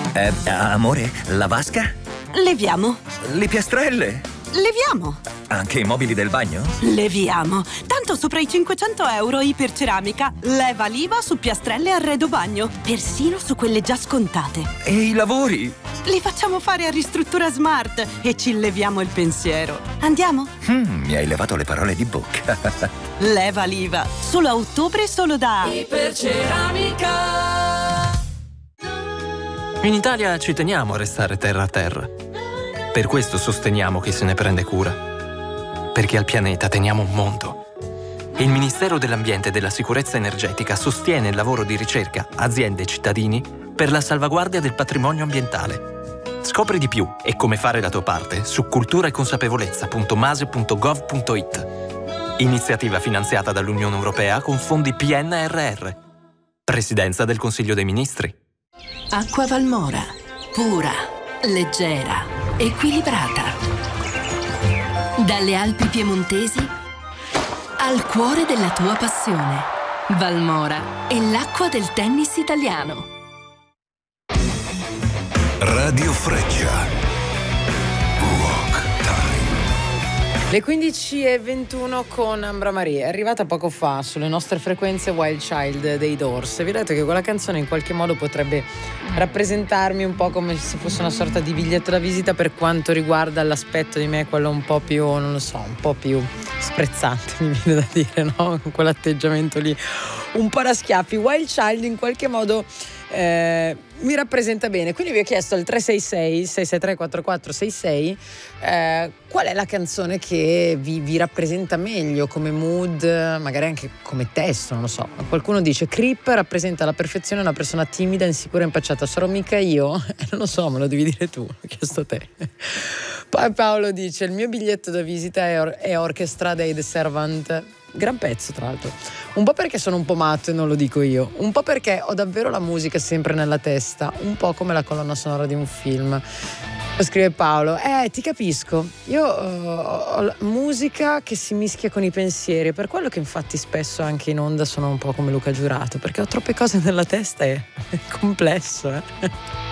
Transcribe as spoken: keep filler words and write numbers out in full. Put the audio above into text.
Eh, amore, la vasca? Leviamo. Le piastrelle? Leviamo. Anche i mobili del bagno? Leviamo. Tanto sopra i cinquecento euro Iperceramica leva l'I V A su piastrelle e arredo bagno. Persino su quelle già scontate. E i lavori? Li facciamo fare a Ristruttura Smart e ci leviamo il pensiero. Andiamo? Mm, mi hai levato le parole di bocca. Leva l'I V A. Solo a ottobre, solo da Iperceramica. In Italia ci teniamo a restare terra a terra. Per questo sosteniamo chi se ne prende cura. Perché al pianeta teniamo un mondo. Il Ministero dell'Ambiente e della Sicurezza Energetica sostiene il lavoro di ricerca, aziende e cittadini per la salvaguardia del patrimonio ambientale. Scopri di più e come fare la tua parte su cultura e consapevolezza punto mase punto gov punto it. Iniziativa finanziata dall'Unione Europea con fondi P N R R. Presidenza del Consiglio dei Ministri. Acqua Valmora. Pura, leggera, equilibrata. Dalle Alpi piemontesi al cuore della tua passione. Valmora è l'acqua del tennis italiano. Radio Freccia. Rock Time. Le quindici e ventuno con Ambra Maria. È arrivata poco fa sulle nostre frequenze Wild Child dei Doors. Vi ho detto che quella canzone in qualche modo potrebbe rappresentarmi un po' come se fosse una sorta di biglietto da visita per quanto riguarda l'aspetto di me, quello un po' più, non lo so, un po' più sprezzante, mi viene da dire, no? Con quell'atteggiamento lì un po' da schiaffi. Wild Child in qualche modo eh, mi rappresenta bene, quindi vi ho chiesto al tre sei sei sei sei tre quattro quattro sei sei eh, qual è la canzone che vi, vi rappresenta meglio come mood, magari anche come testo, non lo so. Qualcuno dice Creep rappresenta alla perfezione una persona timida, insicura e impacciata. Sarò mica io? Eh, non lo so, me lo devi dire tu, l'ho chiesto a te. Poi Paolo dice il mio biglietto da visita è, or- è Orchestra dei The Servant. Gran pezzo, tra l'altro. Un po' perché sono un po' matto e non lo dico io, un po' perché ho davvero la musica sempre nella testa, un po' come la colonna sonora di un film. Scrive Paolo, eh ti capisco, io uh, ho la musica che si mischia con i pensieri, per quello che infatti spesso anche in onda sono un po' come Luca Giurato, perché ho troppe cose nella testa e è complesso, eh